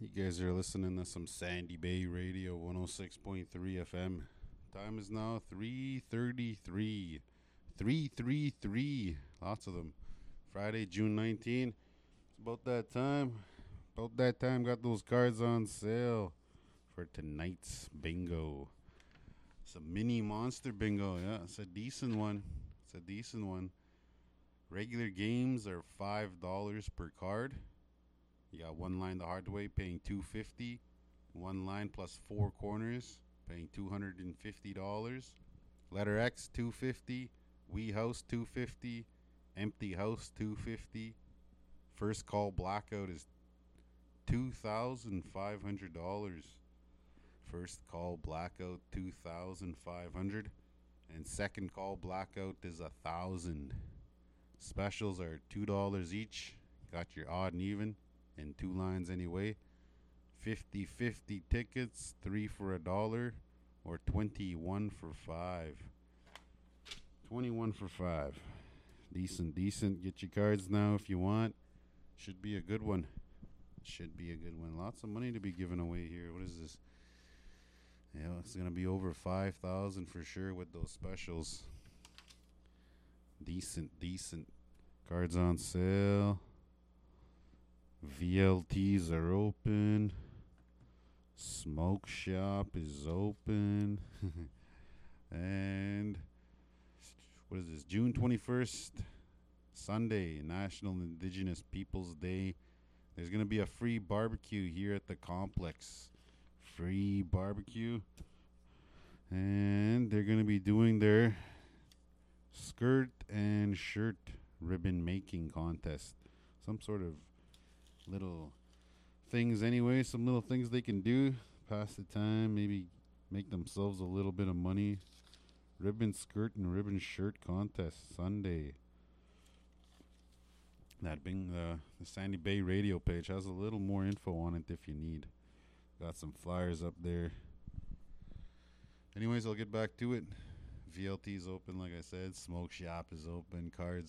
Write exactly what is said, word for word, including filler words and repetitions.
You guys are listening to some Sandy Bay Radio one oh six point three F M. Time is now three thirty-three. three thirty-three. Lots of them. Friday, June nineteenth. It's about that time. About that time, got those cards on sale for tonight's bingo. It's a mini monster bingo. Yeah, it's a decent one. It's a decent one. Regular games are five dollars per card. You got one line the hard way, paying two hundred fifty dollars. One line plus four corners, paying two hundred fifty dollars. Letter X, two hundred fifty dollars. Wee House, two hundred fifty dollars. Empty House, two hundred fifty dollars. First Call Blackout is two thousand five hundred dollars. First Call Blackout, two thousand five hundred dollars. And Second Call Blackout is one thousand dollars. Specials are two dollars each. Got your odd and even. In two lines anyway. fifty-fifty tickets, three for a dollar, or twenty-one for five. twenty-one for five. Decent, decent. Get your cards now if you want. Should be a good one. Should be a good one. Lots of money to be given away here. What is this? Yeah, it's gonna be over five thousand for sure with those specials. Decent, decent. Cards on sale. V L Ts are open. Smoke shop is open. And what is this? June twenty-first, Sunday, National Indigenous Peoples Day. There's going to be a free barbecue here at the complex. Free barbecue. And they're going to be doing their skirt and shirt ribbon making contest. Some sort of little things anyway, some little things they can do, pass the time, maybe make themselves a little bit of money. Ribbon skirt and ribbon shirt contest Sunday. That being the, the Sandy Bay radio page has a little more info on it if you need. Got some flyers up there. Anyways, I'll get back to it. V L T is open, like I said. Smoke shop is open. Cards